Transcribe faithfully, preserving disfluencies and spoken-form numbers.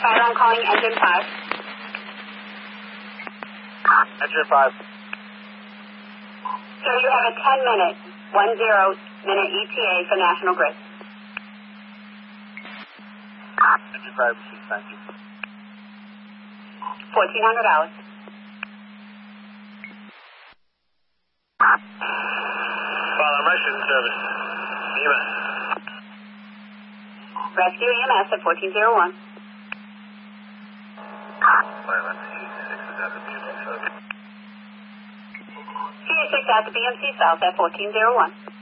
firefighter, I'm calling engine five. Engine five. Sir, you have a ten minute, one zero minute E T A for National Grid. Engine five, thank you. fourteen hundred dollars. Fire emergency service. E M S. Rescue E M S at fourteen oh one. C A six at the B M C South at fourteen oh one.